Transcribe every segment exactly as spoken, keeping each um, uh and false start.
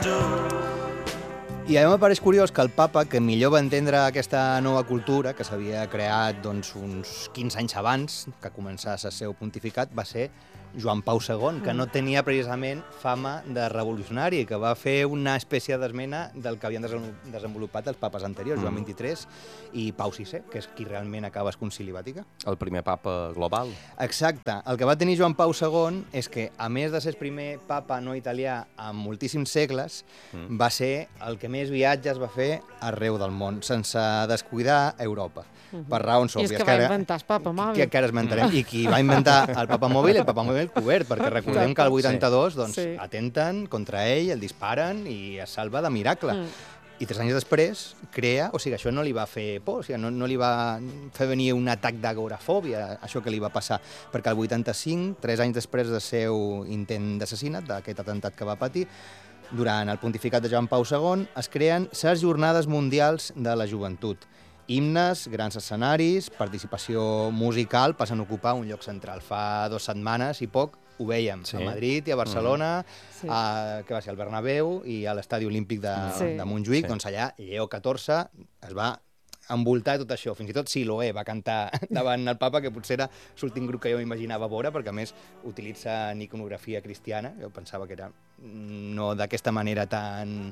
I a mi em pareix curiós que el papa, que millor va entendre aquesta nova cultura, que s'havia creat doncs, uns quinze anys abans que començés el seu pontificat, va ser Joan Pau segon, que no tenia precisament fama de revolucionari, que va fer una espècie d'esmena del que havien desenvolupat els papes anteriors, Joan vint-i-tres i Pau sisè, que és qui realment acaba el Concili Vaticà. El primer papa global. Exacte. El que va tenir Joan Pau segon és que, a més de ser el primer papa no italià en moltíssims segles, mm. va ser el que més viatges va fer arreu del món, sense descuidar Europa, mm-hmm. per raons òbvies. I és que va inventar el papa mòbil. Que, que ara esmentarem. I qui va inventar el papa mòbil, el papa mòbil cobert, perquè recordem que el vuitanta-dos doncs, Sí. atenten contra ell, el disparen i es salva de miracle. Mm. I tres anys després crea, o sigui, això no li va fer por, o sigui, no, no li va fer venir un atac d'agorafòbia, això que li va passar, perquè el vuitanta-cinc, tres anys després del seu intent d'assassinat, d'aquest atemptat que va patir, durant el pontificat de Joan Pau segon, es creen les Jornades Mundials de la Joventut. Himnes, grans escenaris, participació musical passen a ocupar un lloc central. Fa dues setmanes i poc ho vèiem, sí. a Madrid i a Barcelona, mm. sí. a, que va ser al Bernabéu i a l'Estadi Olímpic de, sí. de Montjuïc, Sí. doncs allà Lleó catorze es va envoltar de tot això. Fins i tot Siloé va cantar davant el papa, que potser era l'últim grup que jo m'imaginava veure, perquè a més utilitza iconografia cristiana. Jo pensava que era no d'aquesta manera tan,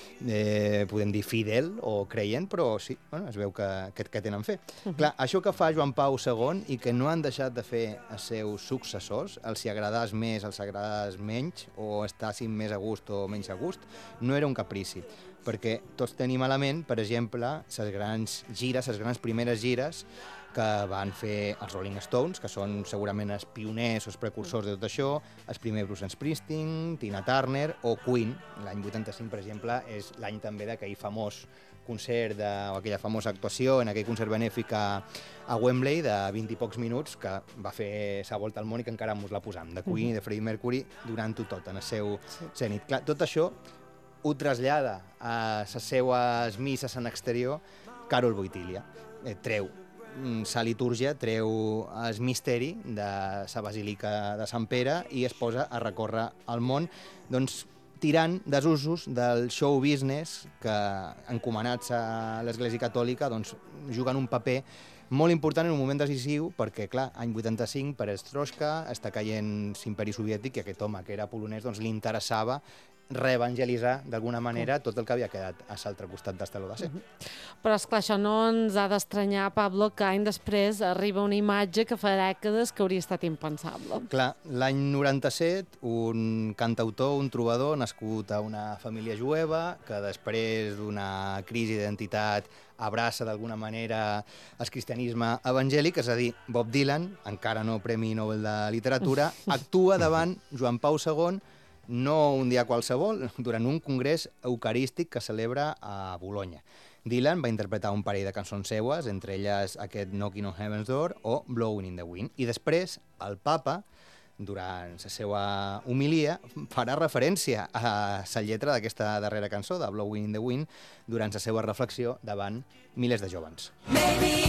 eh, podem dir, fidel o creient, però sí, bueno, es veu que, que, que tenen fe. Uh-huh. Clar, això que fa Joan Pau segon i que no han deixat de fer els seus successors, els hi agradàs més, els agradàs menys, o estàssim més a gust o menys a gust, no era un caprici, perquè tots tenim a la ment, per exemple, les grans gires, les grans primeres gires que van fer els Rolling Stones, que són segurament els pioners o els precursors de tot això, el primer Bruce Springsteen, Tina Turner o Queen. L'any vuitanta-cinc, per exemple, és l'any també d'aquell famós concert, de, o aquella famosa actuació en aquell concert benèfic a, a Wembley de vint i pocs minuts, que va fer sa volta al món i que encara mos la posam, de Queen, de Freddie Mercury, durant-ho tot, en el seu zenit. Clar, tot això ho trasllada a les seues misses en exterior Karol Wojtyła. Eh, treu sa litúrgia, treu el misteri de sa basílica de Sant Pere i es posa a recórrer el món, doncs, tirant dels usos del show business que, encomanats a l'Església Catòlica, doncs, juguen un paper molt important en un moment decisiu, perquè, clar, any vuitanta-cinc, Perestroika, està caient l'imperi soviètic i aquest home, que era polonès, doncs, li interessava reevangelitzar d'alguna manera tot el que havia quedat a l'altre costat del teló d'acer. Uh-huh. Però, esclar, això no ens ha d'estranyar, Pablo, que any després arriba una imatge que fa dècades que hauria estat impensable. Clar, l'any noranta-set, un cantautor, un trobador, nascut a una família jueva, que després d'una crisi d'identitat abraça d'alguna manera el cristianisme evangèlic, és a dir, Bob Dylan, encara no Premi Nobel de Literatura, actua davant Joan Pau segon, no un dia qualsevol, durant un congrés eucarístic que celebra a Bolonya. Dylan va interpretar un parell de cançons seues, entre elles aquest Knocking on Heaven's Door o Blowing in the Wind. I després, el papa, durant la seva homilia, farà referència a la lletra d'aquesta darrera cançó, de Blowing in the Wind, durant la seva reflexió davant milers de jovens. Maybe